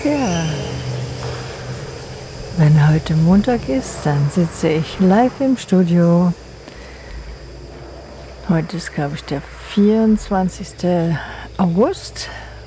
Ja, wenn heute Montag ist, dann sitze ich live im Studio. Heute ist, glaube ich, der 24. August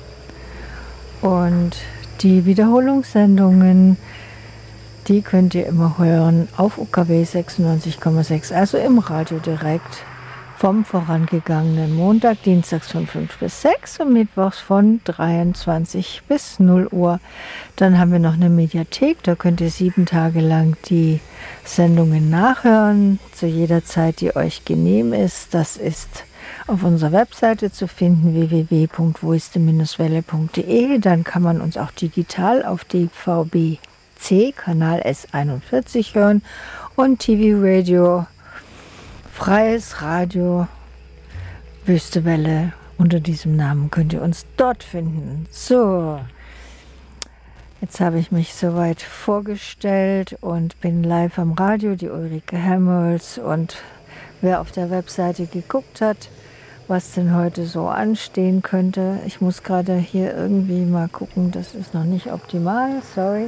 und die Wiederholungssendungen, die könnt ihr immer hören auf UKW 96,6, also im Radio direkt vom vorangegangenen Montag, dienstags von 5 bis 6 und mittwochs von 23 bis 0 Uhr. Dann haben wir noch eine Mediathek, da könnt ihr 7 Tage lang die Sendungen nachhören, zu jeder Zeit, die euch genehm ist. Das ist auf unserer Webseite zu finden, www.woiste-welle.de. Dann kann man uns auch digital auf DVB-C, Kanal S41 hören und TV Radio, Freies Radio, Wüste Welle. Unter diesem Namen könnt ihr uns dort finden. So, jetzt habe ich mich soweit vorgestellt und bin live am Radio, die Ulrike Hemmels. Und wer auf der Webseite geguckt hat, was denn heute so anstehen könnte. Ich muss gerade hier irgendwie mal gucken, das ist noch nicht optimal, sorry.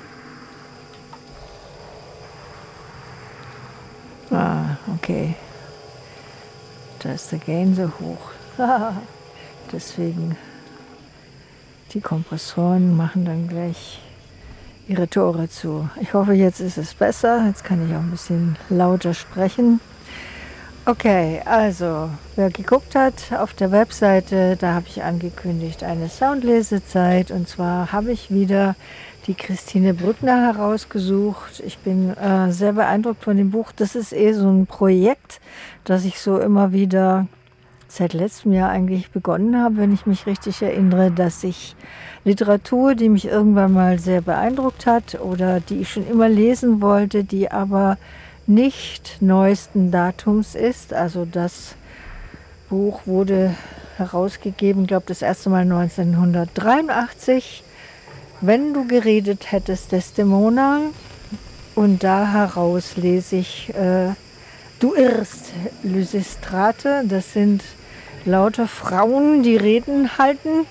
Okay. Da ist der Gain so hoch. Deswegen, die Kompressoren machen dann gleich ihre Tore zu. Ich hoffe, jetzt ist es besser. Jetzt kann ich auch ein bisschen lauter sprechen. Okay, also, wer geguckt hat auf der Webseite, da habe ich angekündigt eine Soundlesezeit. Und zwar habe ich wieder die Christine Brückner herausgesucht. Ich bin sehr beeindruckt von dem Buch. Das ist so ein Projekt, das ich so immer wieder seit letztem Jahr eigentlich begonnen habe, wenn ich mich richtig erinnere, dass ich Literatur, die mich irgendwann mal sehr beeindruckt hat oder die ich schon immer lesen wollte, die aber nicht neuesten Datums ist. Also das Buch wurde herausgegeben, ich glaube das erste Mal 1983. Wenn du geredet hättest, Desdemona. Und da heraus lese ich Du irrst, Lysistrate. Das sind lauter Frauen, die Reden halten,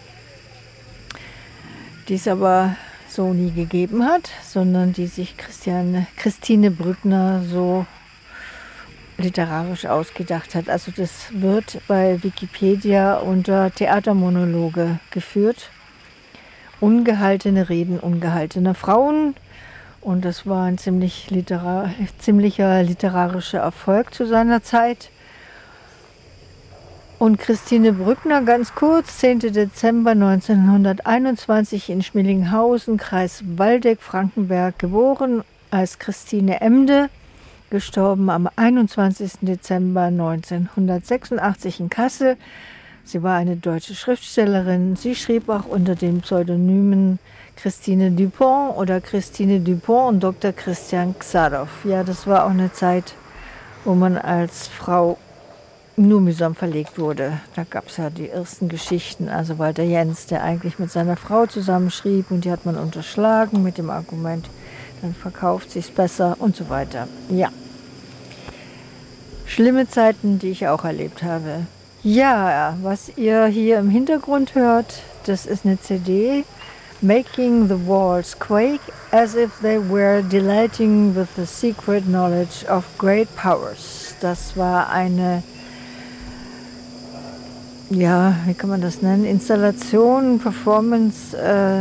die es aber so nie gegeben hat, sondern die sich Christine Brückner so literarisch ausgedacht hat. Also das wird bei Wikipedia unter Theatermonologe geführt. Ungehaltene Reden ungehaltener Frauen. Und das war ein ziemlicher literarischer Erfolg zu seiner Zeit. Und Christine Brückner, ganz kurz, 10. Dezember 1921 in Schmidlinghausen, Kreis Waldeck, Frankenberg, geboren als Christine Emde, gestorben am 21. Dezember 1986 in Kassel. Sie war eine deutsche Schriftstellerin. Sie schrieb auch unter den Pseudonymen Christine Dupont oder Christine Dupont und Dr. Christian Xadow. Ja, das war auch eine Zeit, wo man als Frau nur mühsam verlegt wurde. Da gab es ja die ersten Geschichten. Also Walter Jens, der eigentlich mit seiner Frau zusammenschrieb und die hat man unterschlagen mit dem Argument, dann verkauft sich's besser und so weiter. Ja, schlimme Zeiten, die ich auch erlebt habe. Ja, was ihr hier im Hintergrund hört, das ist eine CD, Making the Walls Quake as if they were delighting with the secret knowledge of great powers. Das war eine, ja, wie kann man das nennen, Installation, Performance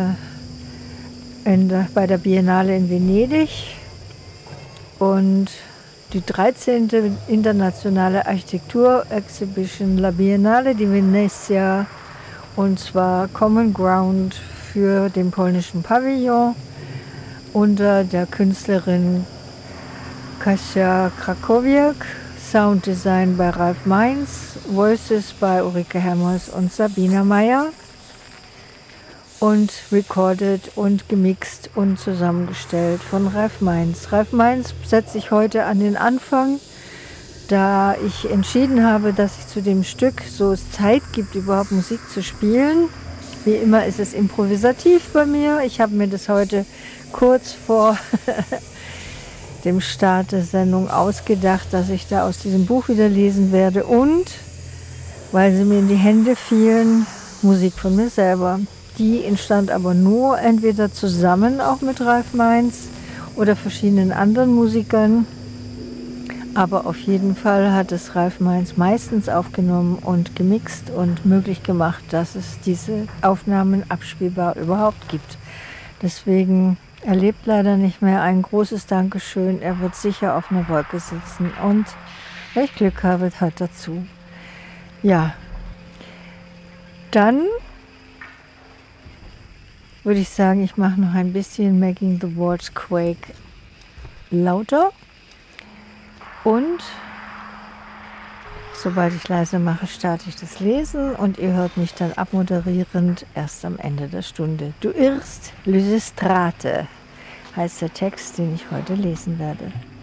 bei der Biennale in Venedig und die 13. internationale Architektur-Exhibition La Biennale di Venezia, und zwar Common Ground für den polnischen Pavillon unter der Künstlerin Kasia Krakowiak, Sounddesign bei Ralf Mainz, Voices bei Ulrike Hemmels und Sabina Meyer und recorded und gemixt und zusammengestellt von Ralf Mainz. Ralf Mainz setze ich heute an den Anfang, da ich entschieden habe, dass ich zu dem Stück, so es Zeit gibt, überhaupt Musik zu spielen. Wie immer ist es improvisativ bei mir. Ich habe mir das heute kurz vor dem Start der Sendung ausgedacht, dass ich da aus diesem Buch wieder lesen werde und, weil sie mir in die Hände fielen, Musik von mir selber. Die entstand aber nur entweder zusammen auch mit Ralf Mainz oder verschiedenen anderen Musikern. Aber auf jeden Fall hat es Ralf Mainz meistens aufgenommen und gemixt und möglich gemacht, dass es diese Aufnahmen abspielbar überhaupt gibt. Deswegen, er lebt leider nicht mehr. Ein großes Dankeschön. Er wird sicher auf einer Wolke sitzen und wenn ich Glück habe, hört dazu. Ja, dann würde ich sagen, ich mache noch ein bisschen Making the World Quake lauter. Und sobald ich leise mache, starte ich das Lesen und ihr hört mich dann abmoderierend erst am Ende der Stunde. Du irrst, Lysistrate heißt der Text, den ich heute lesen werde.